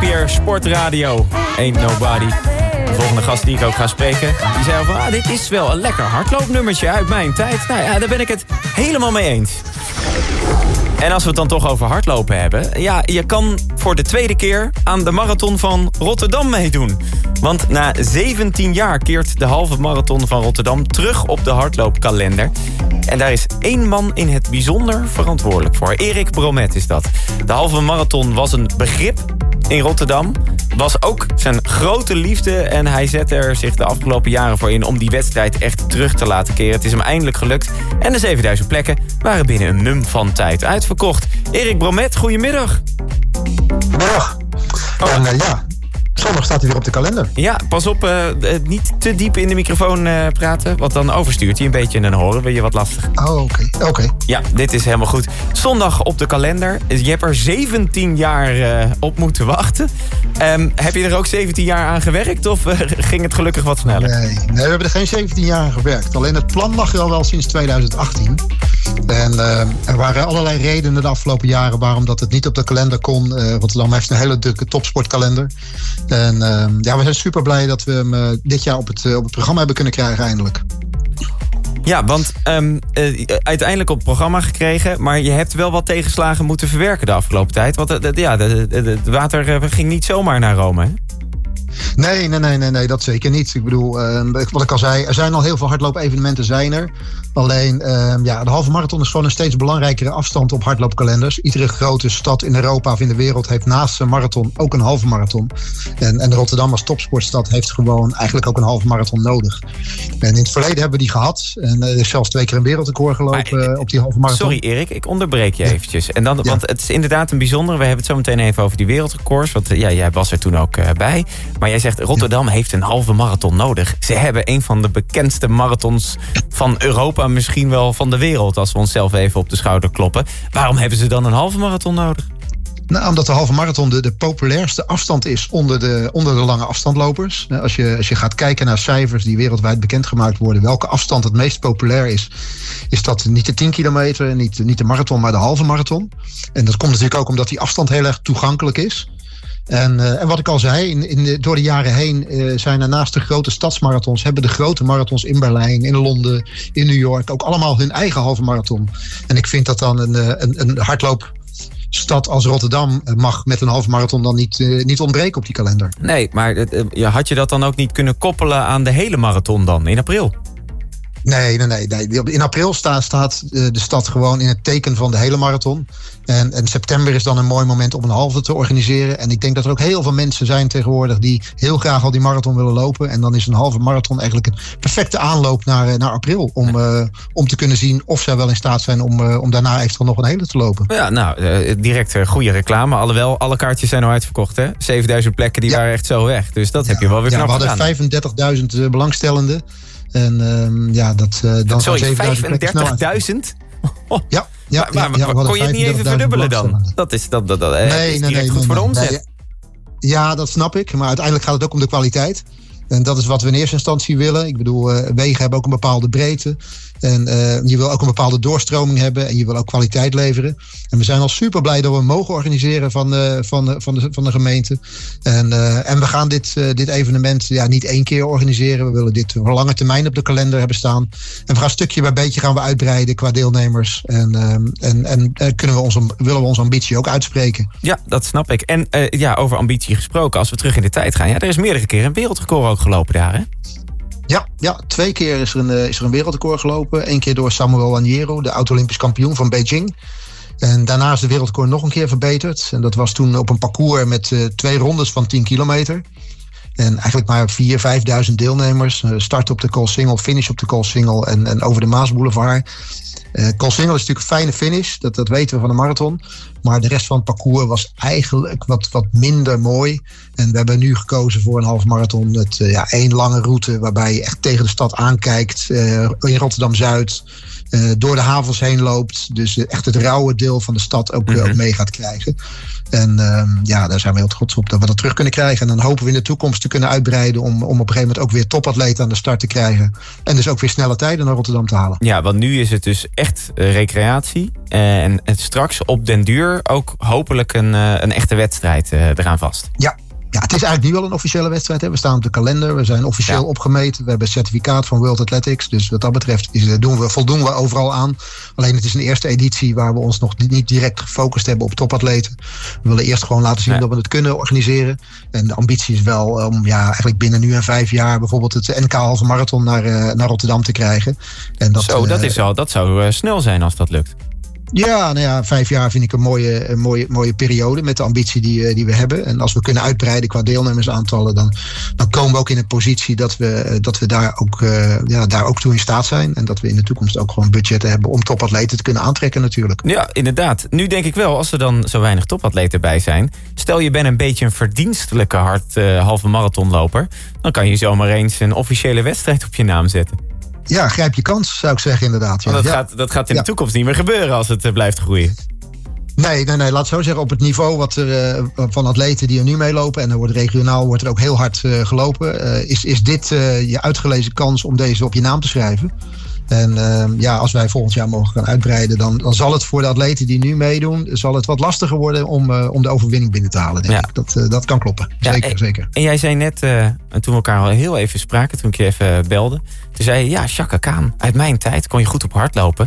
NPR Sportradio. Ain't Nobody. De volgende gast die ik ook ga spreken, die zei van... dit is wel een lekker hardloopnummertje uit mijn tijd. Nou ja, daar ben ik het helemaal mee eens. En als we het dan toch over hardlopen hebben... ja, je kan voor de tweede keer aan de marathon van Rotterdam meedoen. Want na 17 jaar keert de halve marathon van Rotterdam terug op de hardloopkalender. En daar is 1 man in het bijzonder verantwoordelijk voor. Erik Bromet is dat. De halve marathon was een begrip in Rotterdam. Was ook zijn grote liefde en hij zette er zich de afgelopen jaren voor in... om die wedstrijd echt terug te laten keren. Het is hem eindelijk gelukt. En de 7000 plekken waren binnen een mum van tijd uitverkocht. Erik Bromet, goedemiddag. Middag. En zondag staat hij weer op de kalender. Ja, pas op, niet te diep in de microfoon praten... want dan overstuurt hij een beetje en dan horen we je wat lastig. Oh, oké. Ja, dit is helemaal goed. Zondag op de kalender. Je hebt er 17 jaar op moeten wachten. Heb je er ook 17 jaar aan gewerkt of ging het gelukkig wat sneller? Nee, we hebben er geen 17 jaar aan gewerkt. Alleen het plan lag er al wel sinds 2018. En er waren allerlei redenen de afgelopen jaren... waarom dat het niet op de kalender kon. Rotterdam heeft een hele drukke topsportkalender. En we zijn super blij dat we hem dit jaar op het programma hebben kunnen krijgen eindelijk. Ja, want uiteindelijk op het programma gekregen... maar je hebt wel wat tegenslagen moeten verwerken de afgelopen tijd. Want het water ging niet zomaar naar Rome, hè? Nee, dat zeker niet. Ik bedoel, wat ik al zei, er zijn al heel veel hardloop-evenementen zijn er. Alleen, de halve marathon is gewoon een steeds belangrijkere afstand op hardloopkalenders. Iedere grote stad in Europa of in de wereld heeft naast een marathon ook een halve marathon. En Rotterdam als topsportstad heeft gewoon eigenlijk ook een halve marathon nodig. En in het verleden hebben we die gehad. En er is zelfs 2 keer een wereldrecord gelopen op die halve marathon. Sorry Erik, ik onderbreek je eventjes. En dan, want het is inderdaad een bijzondere. We hebben het zo meteen even over die wereldrecords. Want jij was er toen ook bij. Maar jij zegt, Rotterdam heeft een halve marathon nodig. Ze hebben een van de bekendste marathons van Europa, misschien wel van de wereld, als we onszelf even op de schouder kloppen. Waarom hebben ze dan een halve marathon nodig? Nou, omdat de halve marathon de populairste afstand is onder de lange afstandlopers. Als je gaat kijken naar cijfers die wereldwijd bekendgemaakt worden, welke afstand het meest populair is dat niet de 10 kilometer, niet de marathon, maar de halve marathon. En dat komt natuurlijk ook omdat die afstand heel erg toegankelijk is. En wat ik al zei, door de jaren heen zijn er naast de grote stadsmarathons... hebben de grote marathons in Berlijn, in Londen, in New York... ook allemaal hun eigen halve marathon. En ik vind dat dan een hardloopstad als Rotterdam... mag met een halve marathon dan niet ontbreken op die kalender. Nee, maar had je dat dan ook niet kunnen koppelen aan de hele marathon dan, in april? Nee. In april staat de stad gewoon in het teken van de hele marathon. En september is dan een mooi moment om een halve te organiseren. En ik denk dat er ook heel veel mensen zijn tegenwoordig die heel graag al die marathon willen lopen. En dan is een halve marathon eigenlijk een perfecte aanloop naar april. Om te kunnen zien of zij wel in staat zijn om daarna eventueel nog een hele te lopen. Ja, nou, direct goede reclame. Alhoewel, alle kaartjes zijn al uitverkocht, hè? 7000 plekken, die waren echt zo weg. Dus dat heb je wel weer knap gedaan. We hadden 35.000 belangstellenden. En dan sorry, 35.000? Ja. Maar kon je het niet even verdubbelen dan? Dat is direct goed voor de omzet. Nee. Ja, dat snap ik. Maar uiteindelijk gaat het ook om de kwaliteit. En dat is wat we in eerste instantie willen. Ik bedoel, wegen hebben ook een bepaalde breedte. En je wil ook een bepaalde doorstroming hebben. En je wil ook kwaliteit leveren. En we zijn al super blij dat we mogen organiseren van de gemeente. En we gaan dit evenement niet 1 keer organiseren. We willen dit op lange termijn op de kalender hebben staan. En we gaan stukje bij beetje gaan we uitbreiden qua deelnemers. En willen we onze ambitie ook uitspreken. Ja, dat snap ik. En over ambitie gesproken, als we terug in de tijd gaan. Ja, er is meerdere keren een wereldrecord ook gelopen daar, hè? Ja, 2 keer is er een wereldrecord gelopen. 1 keer door Samuel Wanjero, de oud-Olympisch kampioen van Beijing. En daarna is de wereldrecord nog een keer verbeterd. En dat was toen op een parcours met 2 rondes van 10 kilometer. En eigenlijk maar 4.000-5.000 deelnemers. Start op de Coolsingel, finish op de Coolsingel en over de Maasboulevard. Coolsingel is natuurlijk een fijne finish, dat weten we van de marathon. Maar de rest van het parcours was eigenlijk wat minder mooi. En we hebben nu gekozen voor een half marathon met 1 lange route... waarbij je echt tegen de stad aankijkt, in Rotterdam-Zuid... door de havens heen loopt. Dus echt het rauwe deel van de stad ook mee gaat krijgen. En daar zijn we heel trots op dat we dat terug kunnen krijgen. En dan hopen we in de toekomst te kunnen uitbreiden... om op een gegeven moment ook weer topatleten aan de start te krijgen. En dus ook weer snelle tijden naar Rotterdam te halen. Ja, want nu is het dus echt recreatie. En straks op den duur ook hopelijk een echte wedstrijd eraan vast. Ja, het is eigenlijk nu al een officiële wedstrijd. Hè. We staan op de kalender. We zijn officieel opgemeten. We hebben een certificaat van World Athletics. Dus wat dat betreft voldoen we overal aan. Alleen het is een eerste editie waar we ons nog niet direct gefocust hebben op topatleten. We willen eerst gewoon laten zien dat we het kunnen organiseren. En de ambitie is wel om eigenlijk binnen nu en 5 jaar bijvoorbeeld het NK halve marathon naar Rotterdam te krijgen. En dat zou snel zijn als dat lukt. Ja, 5 jaar vind ik een mooie periode met de ambitie die we hebben. En als we kunnen uitbreiden qua deelnemersaantallen, dan komen we ook in een positie dat we daar ook toe in staat zijn. En dat we in de toekomst ook gewoon budgetten hebben om topatleten te kunnen aantrekken natuurlijk. Ja, inderdaad. Nu denk ik wel, als er dan zo weinig topatleten bij zijn, stel je bent een beetje een verdienstelijke halve marathonloper, dan kan je zomaar eens een officiële wedstrijd op je naam zetten. Ja, grijp je kans, zou ik zeggen inderdaad. Ja. Dat gaat in de toekomst niet meer gebeuren als het blijft groeien. Nee, laat zo zeggen, op het niveau van atleten die er nu meelopen, en er wordt regionaal wordt er ook heel hard gelopen, is dit je uitgelezen kans om deze op je naam te schrijven. En als wij volgend jaar mogen gaan uitbreiden, dan zal het voor de atleten die nu meedoen, zal het wat lastiger worden om de overwinning binnen te halen, denk ik. Dat kan kloppen, zeker. En jij zei net, toen we elkaar al heel even spraken, toen ik je even belde, toen zei je, Chaka Khan, uit mijn tijd kon je goed op hardlopen.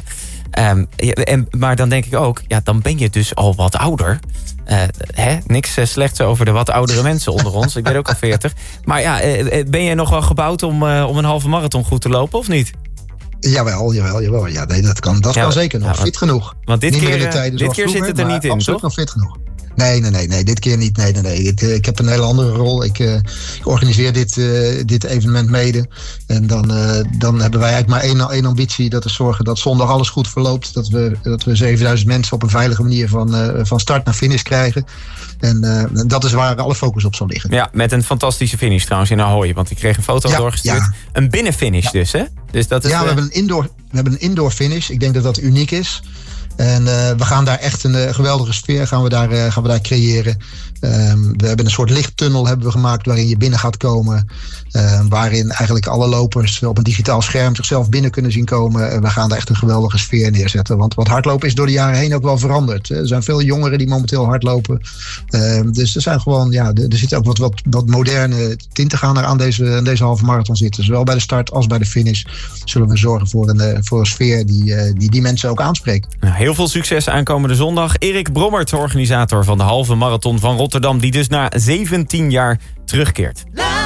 Maar dan denk ik ook, dan ben je dus al wat ouder. Niks slechts over de wat oudere mensen onder ons. Ik ben ook al 40. Maar ben je nog wel gebouwd om een halve marathon goed te lopen of niet? Jawel. Ja, nee, dat kan zeker nog. Fit genoeg. Want dit keer zit het er niet in, absoluut toch? Nog fit genoeg. Nee, dit keer niet. Nee. Ik heb een hele andere rol. Ik organiseer dit evenement mede. En dan hebben wij eigenlijk maar één ambitie. Dat is zorgen dat zondag alles goed verloopt. Dat we 7000 mensen op een veilige manier van start naar finish krijgen. En dat is waar alle focus op zal liggen. Ja, met een fantastische finish trouwens in Ahoy. Want ik kreeg een foto doorgestuurd. Ja. Een binnenfinish dus, hè? Dus dat is, we hebben een indoor finish. Ik denk dat dat uniek is. En we gaan daar echt een geweldige sfeer gaan we daar creëren. We hebben een soort lichttunnel gemaakt waarin je binnen gaat komen. Waarin eigenlijk alle lopers op een digitaal scherm zichzelf binnen kunnen zien komen. En we gaan daar echt een geweldige sfeer neerzetten. Want wat hardlopen is door de jaren heen ook wel veranderd. Er zijn veel jongeren die momenteel hardlopen. Dus er zijn gewoon, er zitten ook wat moderne tinten gaan er aan deze halve marathon zitten. Zowel bij de start als bij de finish zullen we zorgen voor een sfeer die mensen ook aanspreekt. Heel veel succes aankomende zondag. Erik Brommert, organisator van de halve marathon van Rotterdam, die dus na 17 jaar terugkeert.